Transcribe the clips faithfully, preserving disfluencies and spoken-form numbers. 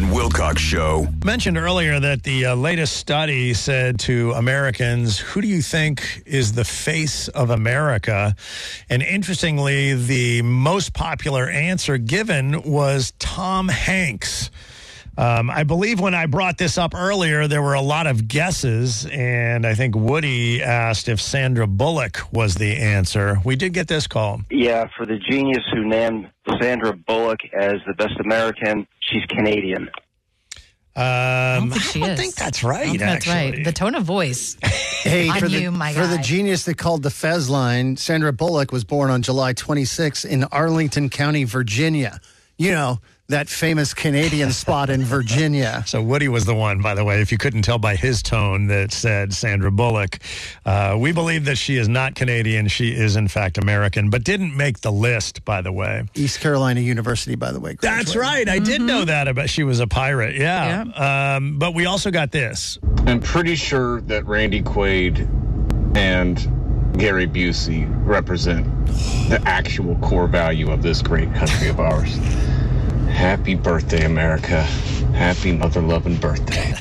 and Wilcox Show. Mentioned earlier that the uh, latest study said to Americans, who do you think is the face of America? And interestingly, the most popular answer given was Tom Hanks. Um, I believe when I brought this up earlier, there were a lot of guesses, and I think Woody asked if Sandra Bullock was the answer. We did get this call. Yeah, for the genius who named Sandra Bullock as the best American, she's Canadian. Um, I don't think, she I don't is. think that's right, I don't think actually. That's right. The tone of voice. Hey, on for you, the, my for the guy. genius that called the Fez line, Sandra Bullock was born on July twenty-sixth in Arlington County, Virginia. You know, that famous Canadian spot in Virginia. So Woody was the one, by the way, if you couldn't tell by his tone, that said Sandra Bullock. Uh, we believe that she is not Canadian. She is, in fact, American, but didn't make the list, by the way. East Carolina University, by the way. That's right. I did know that about she was a pirate. Yeah. Yeah. Um, but we also got this. I'm pretty sure that Randy Quaid and Gary Busey represent the actual core value of this great country of ours. Happy birthday, America. Happy mother-loving birthday.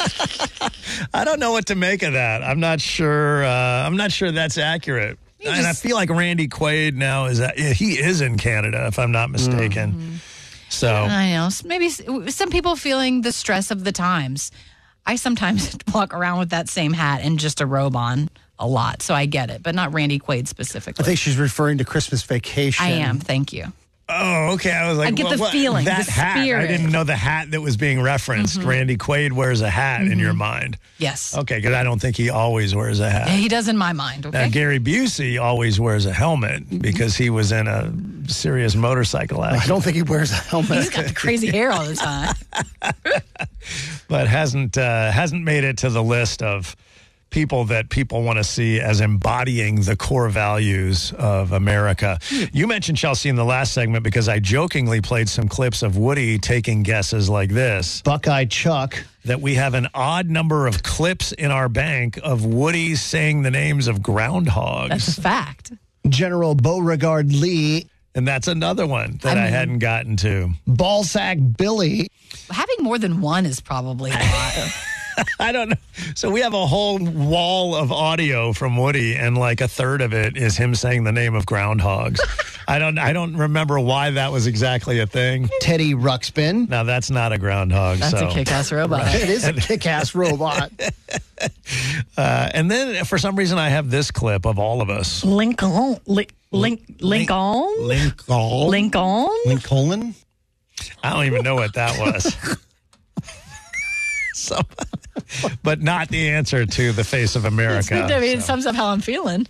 I don't know what to make of that. I'm not sure. Uh, I'm not sure that's accurate. You and just- I feel like Randy Quaid now is at, he is in Canada, if I'm not mistaken. Mm-hmm. So I know. Maybe s- some people feeling the stress of the times. I sometimes walk around with that same hat and just a robe on a lot, so I get it, but not Randy Quaid specifically. I think she's referring to Christmas Vacation. I am. Thank you. Oh, okay. I was like, I get what, the what? feeling, that the hat. spirit. I didn't know the hat that was being referenced. Mm-hmm. Randy Quaid wears a hat in your mind. Yes. Okay, because I don't think he always wears a hat. He does in my mind, okay? Now, Gary Busey always wears a helmet because he was in a serious motorcycle I accident, don't think he wears a helmet. He's got the crazy hair all the time. but hasn't uh, hasn't made it to the list of people that people want to see as embodying the core values of America. You mentioned Chelsea in the last segment because I jokingly played some clips of Woody taking guesses like this. Buckeye Chuck. That we have an odd number of clips in our bank of Woody saying the names of groundhogs. That's a fact. General Beauregard Lee. And that's another one that I, I mean- hadn't gotten to. Ballsack Billy. Having more than one is probably a lot. I don't know. So we have a whole wall of audio from Woody, and like a third of it is him saying the name of groundhogs. I don't I don't remember why that was exactly a thing. Teddy Ruxpin. Now, that's not a groundhog. That's so. a kick-ass robot. It is a kick-ass robot. Uh, and then for some reason I have this clip of all of us. Lincoln. Link, Link, Lincoln? Lincoln. Lincoln? Lincoln. I don't even know what that was. So, but not the answer to the face of America. I mean, it so. sums up how I'm feeling.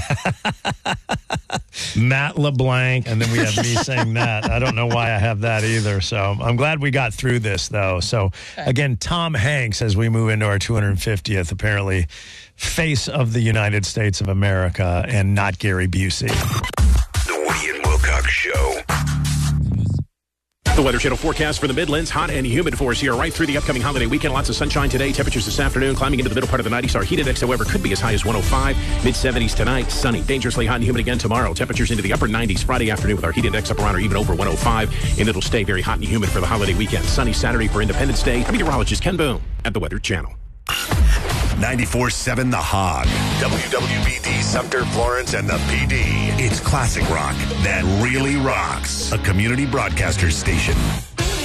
Matt LeBlanc, and then we have me saying that. I don't know why I have that either. So I'm glad we got through this, though. So again, Tom Hanks, as we move into our two hundred fiftieth, apparently face of the United States of America, and not Gary Busey. The Woody and Wilcox Show. The Weather Channel forecast for the Midlands. Hot and humid for us here right through the upcoming holiday weekend. Lots of sunshine today. Temperatures this afternoon climbing into the middle part of the nineties. Our heat index, however, could be as high as one oh five. mid-seventies tonight. Sunny. Dangerously hot and humid again tomorrow. Temperatures into the upper nineties Friday afternoon with our heat index up around or even over one oh five. And it'll stay very hot and humid for the holiday weekend. Sunny Saturday for Independence Day. I'm meteorologist Ken Boone at the Weather Channel. ninety-four seven The Hog. W W B D Sumter, Florence, and the P D. It's classic rock that really rocks. A community broadcaster station.